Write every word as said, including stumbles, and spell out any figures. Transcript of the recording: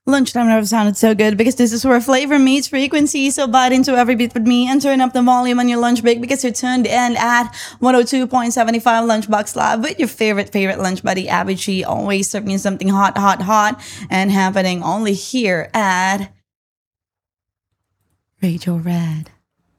Lunchtime never sounded so good because this is where flavor meets frequency. So bite into every beat with me and turn up the volume on your lunch break because you're tuned in at one oh two point seven five Lunchbox Live with your favorite, favorite lunch buddy, Abby G. Always serving you something hot, hot, hot and happening only here at Radio Red.